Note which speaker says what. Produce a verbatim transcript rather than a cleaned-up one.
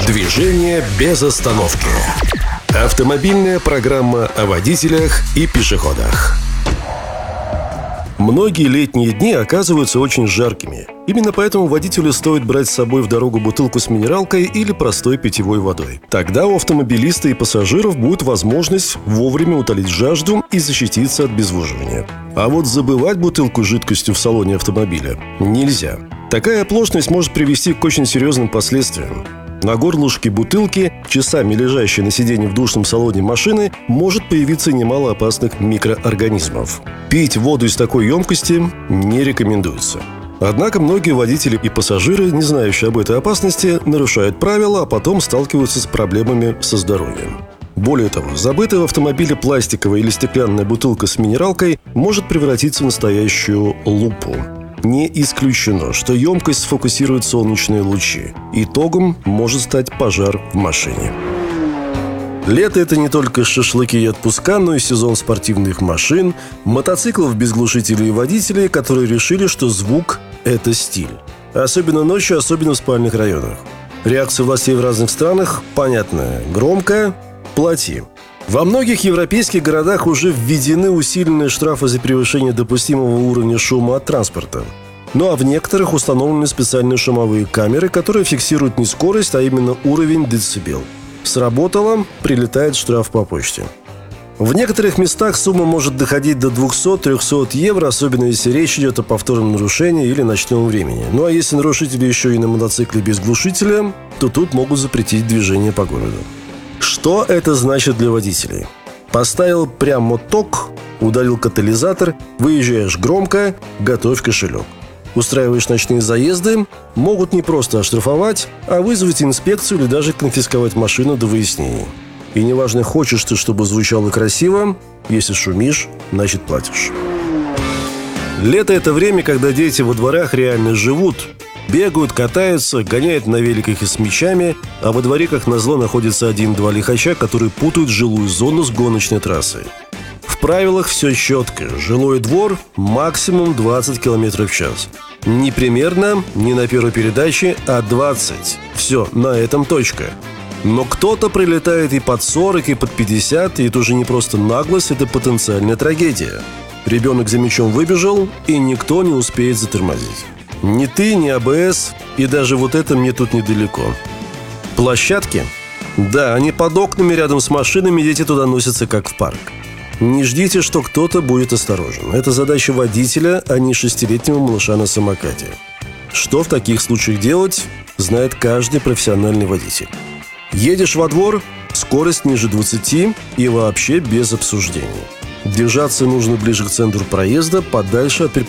Speaker 1: Движение без остановки. Автомобильная программа о водителях и пешеходах. Многие летние дни оказываются очень жаркими. Именно поэтому водителю стоит брать с собой в дорогу бутылку с минералкой или простой питьевой водой. Тогда у автомобилиста и пассажиров будет возможность вовремя утолить жажду и защититься от обезвоживания. А вот забывать бутылку с жидкостью в салоне автомобиля нельзя. Такая оплошность может привести к очень серьезным последствиям. На горлышке бутылки, часами лежащей на сиденье в душном салоне машины, может появиться немало опасных микроорганизмов. Пить воду из такой емкости не рекомендуется. Однако многие водители и пассажиры, не знающие об этой опасности, нарушают правила, а потом сталкиваются с проблемами со здоровьем. Более того, забытая в автомобиле пластиковая или стеклянная бутылка с минералкой может превратиться в настоящую лупу. Не исключено, что емкость сфокусирует солнечные лучи. Итогом может стать пожар в машине. Лето – это не только шашлыки и отпуска, но и сезон спортивных машин, мотоциклов без глушителей и водителей, которые решили, что звук – это стиль. Особенно ночью, особенно в спальных районах. Реакция властей в разных странах понятная. Громко – плати. Во многих европейских городах уже введены усиленные штрафы за превышение допустимого уровня шума от транспорта. Ну а в некоторых установлены специальные шумовые камеры, которые фиксируют не скорость, а именно уровень децибел. Сработало – прилетает штраф по почте. В некоторых местах сумма может доходить до двести-триста евро, особенно если речь идет о повторном нарушении или ночном времени. Ну а если нарушитель еще и на мотоцикле без глушителя, то тут могут запретить движение по городу. Что это значит для водителей? Поставил прямо ток, удалил катализатор, выезжаешь громко, готовь кошелек. Устраиваешь ночные заезды, могут не просто оштрафовать, а вызвать инспекцию или даже конфисковать машину до выяснений. И неважно, хочешь ты, чтобы звучало красиво, если шумишь, значит платишь. Лето – это время, когда дети во дворах реально живут. Бегают, катаются, гоняют на великах и с мячами, а во дворе, как назло, находится один-два лихача, которые путают жилую зону с гоночной трассой. В правилах все четко. Жилой двор – максимум двадцать километров в час. Не примерно, не на первой передаче, а двадцать. Все, на этом точка. Но кто-то прилетает и под сорок, и под пятьдесят, и это уже не просто наглость, это потенциальная трагедия. Ребенок за мячом выбежал, и никто не успеет затормозить. Ни ты, ни АБС, и даже вот это мне тут недалеко. Площадки? Да, они под окнами рядом с машинами, дети туда носятся как в парк. Не ждите, что кто-то будет осторожен. Это задача водителя, а не шестилетнего малыша на самокате. Что в таких случаях делать, знает каждый профессиональный водитель. Едешь во двор, скорость ниже двадцати и вообще без обсуждений. Держаться нужно ближе к центру проезда, подальше от